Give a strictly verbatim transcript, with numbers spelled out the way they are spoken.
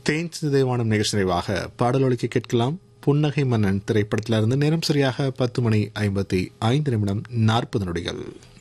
தேன் சிதைவானம் நிகழ்ச்சி நிறைவாக பாடலொலிக்க கேட்கலாம். புன்னகை மன்னன் திரைப்படத்திலிருந்து நேரம் சரியாக பத்து மணி ஐம்பத்தி ஐந்து நிமிடம் நாற்பது நொடிகள்.